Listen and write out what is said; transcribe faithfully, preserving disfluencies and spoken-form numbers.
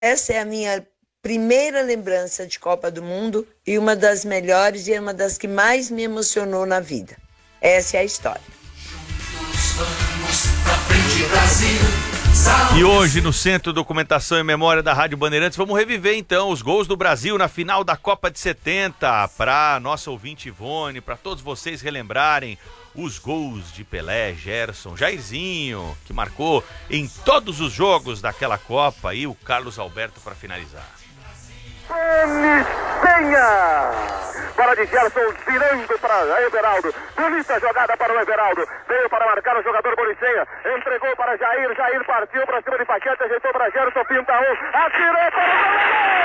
Essa é a minha primeira lembrança de Copa do Mundo e uma das melhores e uma das que mais me emocionou na vida. Essa é a história. Juntos vamos pra frente, Brasil. E hoje no Centro Documentação e Memória da Rádio Bandeirantes vamos reviver então os gols do Brasil na final da Copa de setenta, para nossa ouvinte Ivone, para todos vocês relembrarem os gols de Pelé, Gerson, Jairzinho, que marcou em todos os jogos daquela Copa, e o Carlos Alberto para finalizar. Denis Penha! Bola de Gerson virando para Everaldo. Bonita jogada para o Everaldo. Veio para marcar o jogador Bonicenha. Entregou para Jair. Jair partiu para cima de Paquete. Ajeitou para Gerson. Pinta um. Atirou para o goleiro!